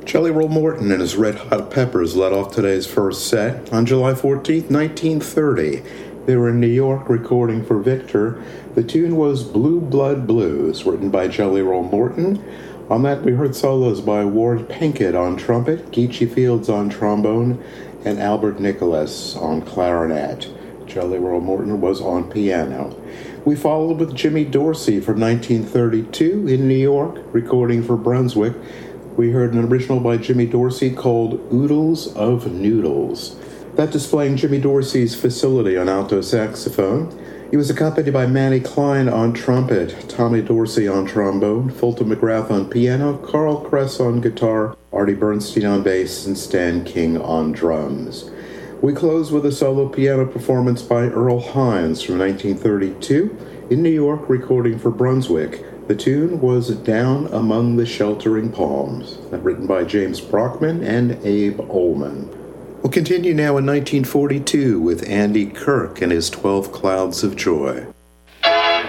Jelly Roll Morton and his Red Hot Peppers led off today's first set on July 14th, 1930. They were in New York recording for Victor. The tune was Blue Blood Blues, written by Jelly Roll Morton. On that, we heard solos by Ward Pinkett on trumpet, Geechee Fields on trombone, and Albert Nicholas on clarinet. Jelly Roll Morton was on piano. We followed with Jimmy Dorsey from 1932 in New York, recording for Brunswick. We heard an original by Jimmy Dorsey called Oodles of Noodles. That displaying Jimmy Dorsey's facility on alto saxophone. He was accompanied by Manny Klein on trumpet, Tommy Dorsey on trombone, Fulton McGrath on piano, Carl Kress on guitar, Artie Bernstein on bass, and Stan King on drums. We close with a solo piano performance by Earl Hines from 1932 in New York, recording for Brunswick. The tune was Down Among the Sheltering Palms, written by James Brockman and Abe Ullman. We'll continue now in 1942 with Andy Kirk and his 12 Clouds of Joy.